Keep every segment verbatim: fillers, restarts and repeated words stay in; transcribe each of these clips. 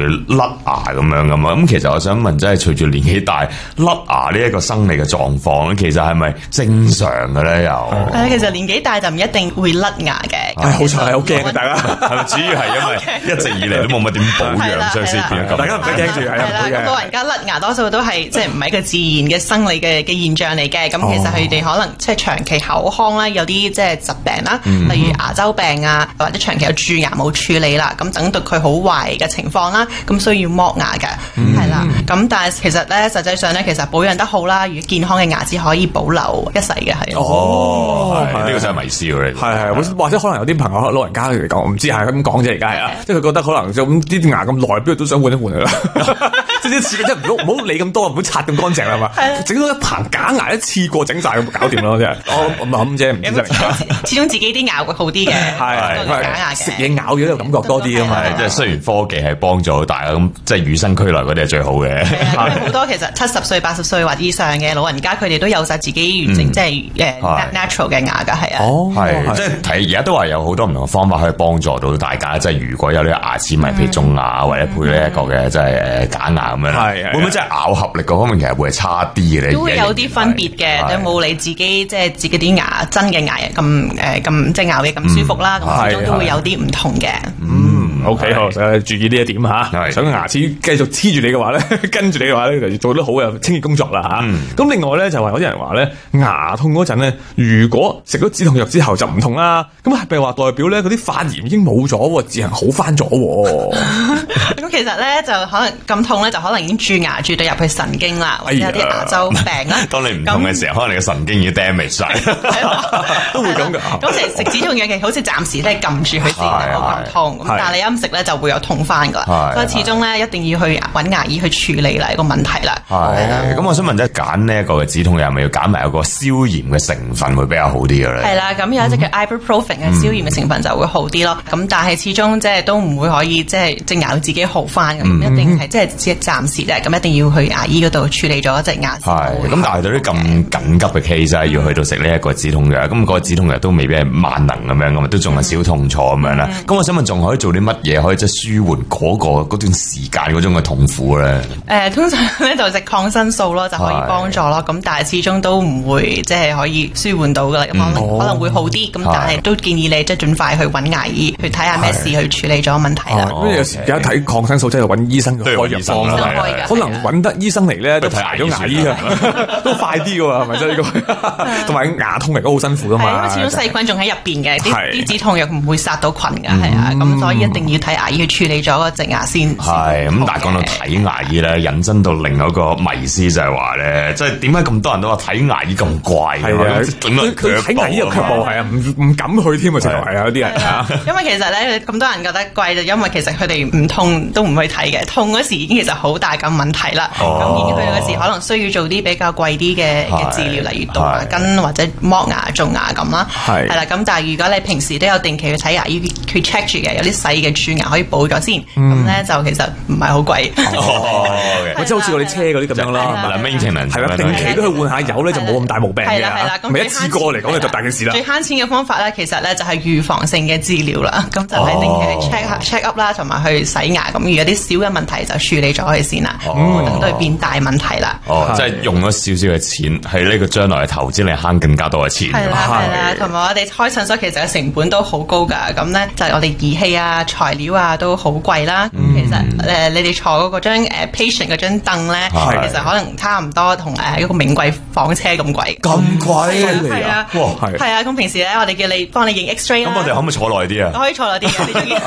甩牙咁樣噶嘛。咁其實我想問，即係隨住年紀大，甩牙呢一個生理嘅狀況咧，其實係咪正常嘅咧？又係啊，其實年紀大就唔一定會甩牙嘅。 係好彩，好驚啊！大家係咪主要係因為一直以嚟都冇乜點保養，所以先變咗咁？ 大家唔使驚住，係啊， 係啦，老人家甩牙多數都係即係唔係一個自然嘅生理嘅嘅現象嚟嘅。咁其實佢哋可能即係長期口腔啦，有啲即係疾病啦，例如牙周病啊，或者長期有蛀牙冇處理啦，咁等到佢好壞嘅情況啦，咁需要剝牙嘅，係啦。咁但係其實咧，實際上咧，其實保養得好啦，如果健康嘅牙齒可以保留一世嘅，係。 哦，呢個真係迷思嚟。 係係，或者可能有啲朋友老人家嚟講，我唔知係咁講啫，而家係啊，即係佢覺得可能就咁啲牙咁耐，邊度都想換一換佢啦。即係啲次嘅，即係唔好唔好理咁多，唔好刷咁乾淨啦嘛。整到一棚假牙一次過整晒咁搞掂咯，真係。我諗啫，唔知真係假。 始終自己啲牙會好啲嘅，係假牙嘅。食嘢咬嘢都感覺多啲啊嘛。 即係雖然科技係幫助好大啦，咁即係與生俱來嗰啲係最好嘅。 好多其實七十歲、八十歲或以上嘅老人家，佢哋都有晒自己完整即係誒 natural 嘅牙㗎，係啊。 哦，係即係睇而家都話有好多唔同嘅方法可以幫助到大家，即係如果有啲牙齒咪譬如種牙或者配呢一個嘅即係誒假牙咁樣，係會唔會即係咬合力嗰方面其實會係差啲嘅咧？ 都會有啲分別嘅，都冇你自己即係自己啲牙真嘅牙咁誒咁即係咬嘢咁舒服啦，咁始終都會有啲唔同嘅。 嗯 ，OK 好，大家注意呢一點嚇。想牙齒繼續黐住你嘅話咧，跟住你嘅話咧，就要做得好嘅清潔工作啦嚇。咁另外咧就話有啲人話咧牙痛嗰陣咧，如果食咗止痛藥之後就唔痛啦，咁係咪話代表咧嗰啲發炎已經冇咗，自行好翻咗？ 咁其實咧就可能咁痛咧，就可能已經蛀牙蛀到入去神經啦，或者有啲牙周病啦。 當你唔痛嘅時候，可能你嘅神經已經 damage 晒， 都會咁噶。 咁其實食止痛藥其實好似暫時都係撳住佢先冇咁痛，咁但係你一食咧就會有痛翻噶啦。所以始終咧一定要去揾牙醫去處理啦，一個問題啦。 係咁，我想問即係揀呢一個嘅止痛藥，係咪要揀埋有個消炎嘅成分會比較好啲嘅咧？ 係啦，咁有一隻叫 ibuprofen 嘅消炎嘅成分就會好啲咯。咁但係始終即係都唔會可以即係隻牙自己好翻嘅，一定係即係只係暫時嘅。咁一定要去牙醫嗰度處理咗隻牙。 係咁，但係對啲咁緊急嘅 case 要去到食呢一個止痛藥，咁個止痛藥都未必係萬能咁樣，咁都仲係小痛楚咁樣啦。咁我想問，仲可以做啲乜嘢可以即係舒緩嗰個嗰段時間嗰種嘅痛苦咧？ 誒，通常咧就食抗生素咯，就可以幫助咯。咁但係始終都唔會即係可以舒緩到噶啦，可能可能會好啲。咁但係都建議你即係盡快去揾牙醫去睇下咩事去處理咗問題啦。 咁有時而家睇抗生素真係揾醫生去開藥方啦，可能揾得醫生嚟咧都排咗牙醫啊，都快啲噶喎，係咪真係呢個？同埋牙痛嚟講好辛苦噶嘛。 始終細菌仲喺入邊嘅，啲啲止痛藥唔會殺到菌噶，係啊。咁所以一定要睇牙醫去處理咗個隻牙先。 係咁，但係講到睇牙醫咧，引申到另外一個迷思就係話咧，即係點解咁多人都話睇牙醫咁貴？係啊，佢佢睇牙醫又卻步，係啊，唔唔敢去添啊，就係啊，有啲人啊。 因為其實咧，咁多人覺得貴就因為其實佢哋唔痛都唔去睇嘅，痛嗰時已經其實好大嘅問題啦。咁已經去到嗰時可能需要做啲比較貴啲嘅嘅治療，例如杜牙根或者剝牙、種牙咁啦。係係啦，咁但係如果你平時都有定期去睇牙醫，佢 check 住嘅，有啲細嘅蛀牙可以補咗先，咁咧就其實唔係好貴。 哦，即係好似我哋車嗰啲咁樣啦 maintenance 係啦，定期都去換下油咧，就冇咁大毛病嘅。 係啦係啦，咁咪一次過嚟講咧就大件事啦。 最慳錢嘅方法咧，其實咧就係預防性嘅治療啦。咁就係定期去 check check up 啦，同埋去洗牙。咁如果啲小嘅問題就處理咗佢先啦，唔等佢變大問題啦。 哦，即係用咗少少嘅錢，係呢個將來嘅投資嚟慳更加多嘅錢。 係啦係啦，同埋我哋開診所其實嘅成本都好高㗎。咁咧就係我哋儀器啊、材料啊都好貴啦。其實誒，你哋坐嗰個張誒 patient 嗰張凳咧，其實可能差唔多同誒一個名貴房車咁貴。 咁貴係啊！哇，係啊！咁平時咧，我哋叫你幫你影 X-ray 啦。 咁我哋可唔可以坐耐啲啊？ 可以坐耐啲嘅，你中意。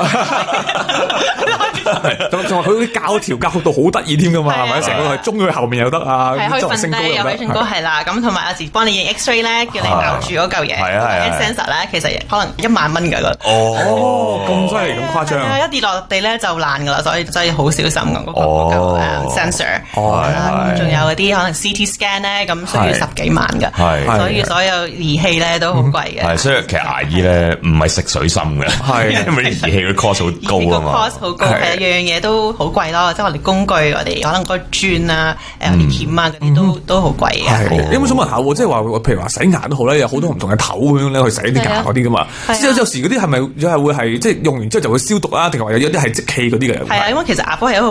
咁仲話佢啲膠條膠到好得意添㗎嘛？係咪？成個係中佢後面又得啊， 係可以瞓低又可以升高係啦。咁同埋有時幫你影 X-ray 咧，叫你咬住嗰嚿嘢。係啊係啊 sensor 咧，其實可能一萬蚊㗎啦。 哦，咁犀利咁誇張。 一跌落地咧就爛㗎啦，所以所以好小心㗎嗰個嚿 sensor。哦，仲有嗰啲可能 C T scan 咧，咁需要十幾萬㗎。係，所以所有儀器咧都好貴嘅。 係，所以其實牙醫咧唔係食水深嘅。係，因為啲儀器嗰啲 cost 好高啊嘛。 cost 好高，係樣樣嘢都好貴咯。即係我哋工具，我哋可能個鑽啊、誒啲鉗啊嗰啲都都好貴嘅。 係，有冇想問下喎？即係話，譬如話洗牙都好咧，有好多唔同嘅頭咁樣咧去洗啲牙嗰啲噶嘛。之後有時嗰啲係咪又係會係即係用完之後就會消毒啊？定係話有啲係即棄嗰啲嘅？ 係啊，因為其實牙科係一個